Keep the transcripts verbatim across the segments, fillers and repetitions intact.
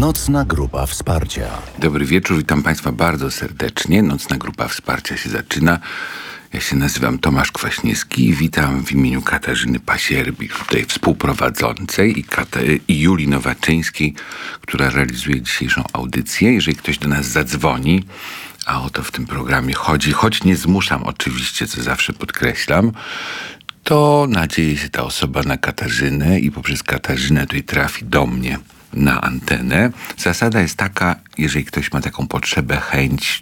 Nocna grupa wsparcia. Dobry wieczór, witam Państwa bardzo serdecznie. Nocna grupa wsparcia się zaczyna. Ja się nazywam Tomasz Kwaśniewski i witam w imieniu Katarzyny Pasierbik, tutaj współprowadzącej, i, Kata- i Julii Nowaczyńskiej, która realizuje dzisiejszą audycję. Jeżeli ktoś do nas zadzwoni, a o to w tym programie chodzi, choć nie zmuszam oczywiście, co zawsze podkreślam, to nadzieje się ta osoba na Katarzynę i poprzez Katarzynę tutaj trafi do mnie na antenę. Zasada jest taka, jeżeli ktoś ma taką potrzebę, chęć,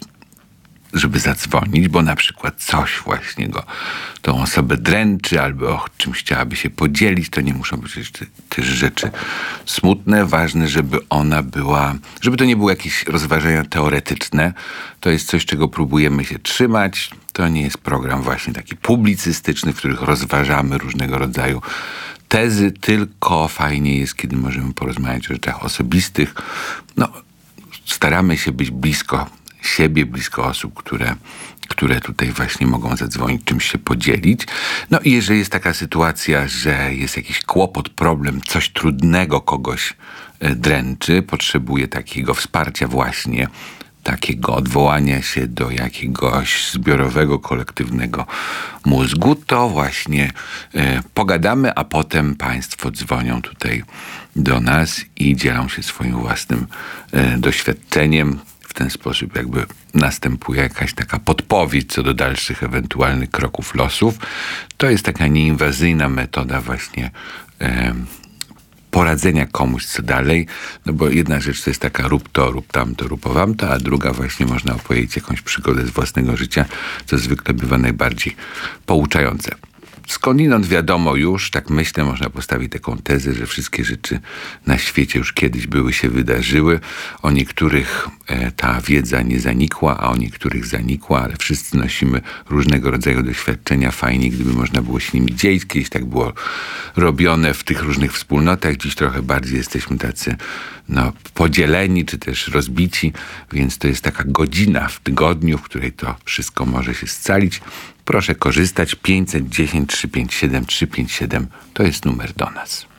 żeby zadzwonić, bo na przykład coś właśnie go, tą osobę dręczy, albo o czymś chciałaby się podzielić, to nie muszą być też rzeczy smutne. Ważne, żeby ona była, żeby to nie były jakieś rozważania teoretyczne. To jest coś, czego próbujemy się trzymać. To nie jest program właśnie taki publicystyczny, w których rozważamy różnego rodzaju tezy, tylko fajnie jest, kiedy możemy porozmawiać o rzeczach osobistych. No, staramy się być blisko siebie, blisko osób, które, które tutaj właśnie mogą zadzwonić, czymś się podzielić. No i jeżeli jest taka sytuacja, że jest jakiś kłopot, problem, coś trudnego kogoś dręczy, potrzebuje takiego wsparcia właśnie, takiego odwołania się do jakiegoś zbiorowego, kolektywnego mózgu, to właśnie e, pogadamy, a potem Państwo dzwonią tutaj do nas i dzielą się swoim własnym e, doświadczeniem. W ten sposób jakby następuje jakaś taka podpowiedź co do dalszych ewentualnych kroków losów. To jest taka nieinwazyjna metoda właśnie e, poradzenia komuś co dalej, no bo jedna rzecz to jest taka rób to, rób tamto, rób owamto, a druga właśnie można opowiedzieć jakąś przygodę z własnego życia, co zwykle bywa najbardziej pouczające. Skądinąd wiadomo już, tak myślę, można postawić taką tezę, że wszystkie rzeczy na świecie już kiedyś były, się wydarzyły. O niektórych e, ta wiedza nie zanikła, a o niektórych zanikła, ale wszyscy nosimy różnego rodzaju doświadczenia. Fajnie, gdyby można było się nimi dzielić. Kiedyś tak było robione w tych różnych wspólnotach. Dziś trochę bardziej jesteśmy tacy no, podzieleni, czy też rozbici, więc to jest taka godzina w tygodniu, w której to wszystko może się scalić. Proszę korzystać. pięćset dziesięć, trzysta pięćdziesiąt siedem, trzysta pięćdziesiąt siedem to jest numer do nas.